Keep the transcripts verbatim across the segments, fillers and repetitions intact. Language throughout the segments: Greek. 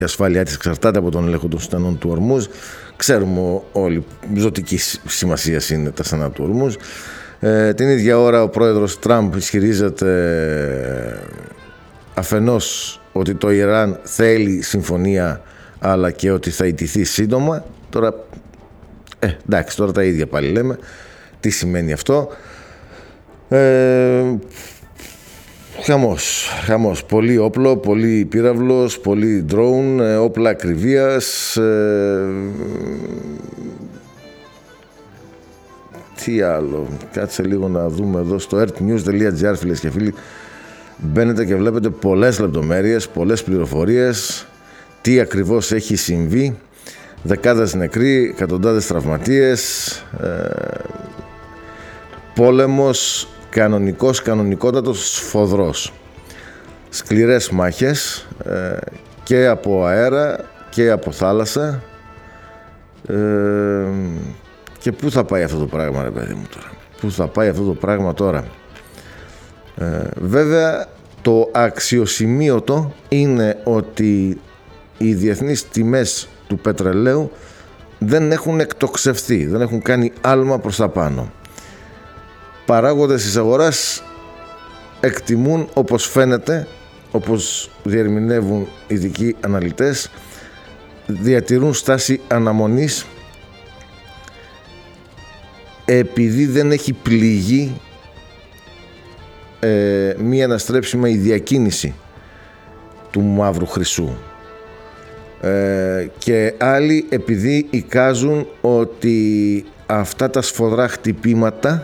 Η ασφάλειά της εξαρτάται από τον έλεγχο των στενών του Ορμούζ. Ξέρουμε όλοι ζωτική σημασία είναι τα στενά του Ορμούζ. Ε, την ίδια ώρα ο πρόεδρος Τραμπ ισχυρίζεται αφενός ότι το Ιράν θέλει συμφωνία, αλλά και ότι θα ιτηθεί σύντομα. Τώρα, ε, εντάξει, τώρα τα ίδια πάλι λέμε. Τι σημαίνει αυτό? Ε, χαμός, χαμός. Πολύ όπλο, πολύ πύραυλος, πολύ drone, όπλα ακριβίας. Ε, τι άλλο? Κάτσε λίγο να δούμε εδώ στο earthnews τελεία gr, φίλες και φίλοι. Μπαίνετε και βλέπετε πολλές λεπτομέρειες, πολλές πληροφορίες. Τι ακριβώς έχει συμβεί. Δεκάδες νεκροί, εκατοντάδες τραυματίες. Ε, πόλεμος κανονικός, κανονικότατος, σφοδρός. Σκληρές μάχες ε, και από αέρα και από θάλασσα. Ε, και πού θα πάει αυτό το πράγμα, ρε παιδί μου, τώρα? Πού θα πάει αυτό το πράγμα τώρα? Ε, βέβαια, το αξιοσημείωτο είναι ότι οι διεθνείς τιμές του πετρελαίου δεν έχουν εκτοξευθεί, δεν έχουν κάνει άλμα προς τα πάνω. Παράγοντες της αγοράς εκτιμούν, όπως φαίνεται, όπως διερμηνεύουν ειδικοί αναλυτές, διατηρούν στάση αναμονής επειδή δεν έχει πληγεί ε, μία αναστρέψιμα η διακίνηση του μαύρου χρυσού. Ε, και άλλοι επειδή εικάζουν ότι αυτά τα σφοδρά χτυπήματα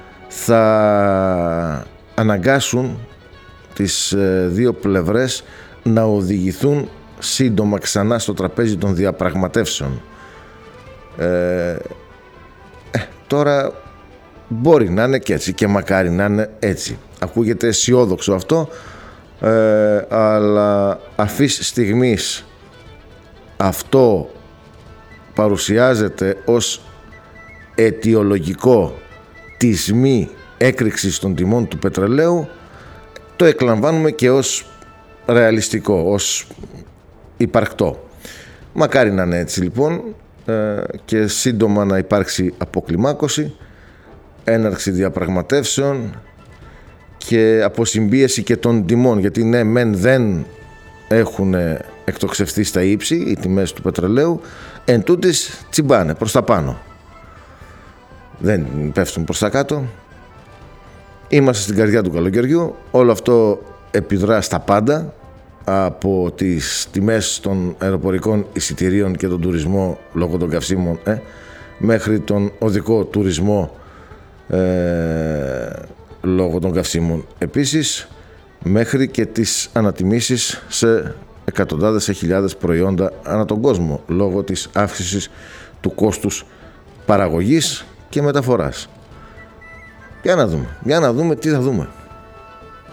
θα αναγκάσουν τις ε, δύο πλευρές να οδηγηθούν σύντομα ξανά στο τραπέζι των διαπραγματεύσεων. Ε, ε, τώρα μπορεί να είναι και έτσι και μακάρι να είναι έτσι. Ακούγεται αισιόδοξο αυτό, ε, αλλά αφής στιγμής αυτό παρουσιάζεται ως αιτιολογικό της μη έκρηξης των τιμών του πετρελαίου, το εκλαμβάνουμε και ως ρεαλιστικό, ως υπαρκτό. Μακάρι να είναι έτσι λοιπόν, ε, και σύντομα να υπάρξει αποκλιμάκωση, έναρξη διαπραγματεύσεων και αποσυμπίεση και των τιμών, γιατί ναι μεν δεν έχουν εκτοξευθεί στα ύψη οι τιμές του πετρελαίου, εν τούτης τσιμπάνε προς τα πάνω, δεν πέφτουν προς τα κάτω. Είμαστε στην καρδιά του καλοκαιριού, όλο αυτό επιδρά στα πάντα, από τις τιμές των αεροπορικών εισιτηρίων και τον τουρισμό λόγω των καυσίμων ε, μέχρι τον οδικό τουρισμό ε, λόγω των καυσίμων επίσης, μέχρι και τις ανατιμήσεις σε εκατοντάδες σε χιλιάδες προϊόντα ανά τον κόσμο λόγω της αύξησης του κόστους παραγωγής και μεταφοράς. Για να δούμε, για να δούμε τι θα δούμε.